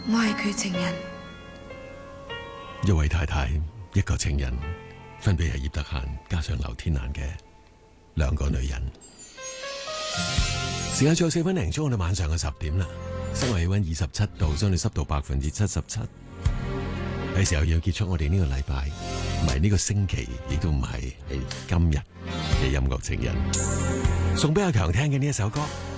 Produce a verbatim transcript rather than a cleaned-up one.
我係佢情人。 一位太太，一個情人，分別係葉德嫻加上劉天蘭嘅兩個女人。時間仲有四分零鐘，到晚上嘅十點啦。室外氣溫二十七度，相對濕度百分之七十七。係時候要結束我哋呢個禮拜，唔係呢個星期，亦都唔係係今日嘅音樂情人。送俾阿強聽嘅呢一首歌。